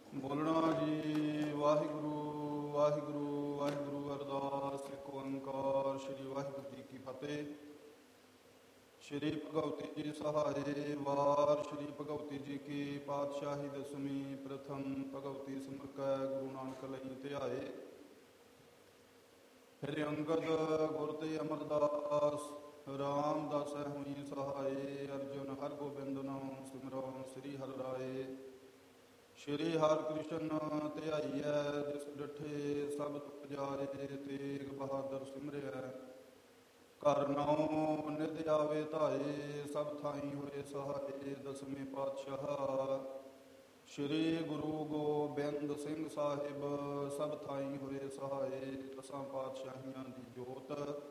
ਬੋਲਣਾ ਜੀ। ਵਾਹਿਗੁਰੂ ਵਾਹਿਗੁਰੂ ਵਾਹਿਗੁਰੂ ਅਰਦਾਸ। ਇੱਕ ਓੰਕਾਰ ਸ੍ਰੀ ਵਾਹਿਗੁਰੂ ਜੀ ਕੀ ਫਤਿਹ। ਸ਼੍ਰੀ ਭਗਵਤੀ ਜੀ ਸਹਾਏ। ਵਾਰ ਸ਼੍ਰੀ ਭਗਵਤੀ ਜੀ ਕੀ ਪਾਤਸ਼ਾਹੀ ਦਸਵੀਂ। ਪ੍ਰਥਮ ਭਗਵਤੀ ਸਿਮਰਕੈ ਗੁਰੂ ਨਾਨਕ ਲਈ ਧਿਆਏ। ਫਿਰ ਅੰਗਦ ਗੁਰ ਤੇ ਅਮਰਦਾਸ। ਰਾਮਦਾਸੈ ਹੋਈ ਸਹਾਏ। ਅਰਜੁਨ ਹਰਿ ਗੋਬਿੰਦ ਨਾਮ ਸਿਮਰੋ ਸ੍ਰੀ ਹਰਿ ਰਾਏ। ਸ਼੍ਰੀ ਹਰਿ ਕ੍ਰਿਸ਼ਨ ਧਿਆਈਐ। ਜਿਸ ਡਿਠੇ ਸਭ ਤੁਕ ਜਾਏ। ਤੇਗ ਬਹਾਦਰ ਸਿਮਰਿਐ ਘਰ ਨਾਉ ਨਿਧ ਆਵੇ ਧਾਏ। ਸਭ ਥਾਈ ਹੋਏ ਸਹਾਏ। ਦਸਵੇਂ ਪਾਤਸ਼ਾਹ ਸ਼੍ਰੀ ਗੁਰੂ ਗੋਬਿੰਦ ਸਿੰਘ ਸਾਹਿਬ। ਸਭ ਥਾਈ ਹੋਏ ਸਹਾਏ। ਦਸਾਂ ਪਾਤਸ਼ਾਹੀਆਂ ਦੀ ਜੋਤ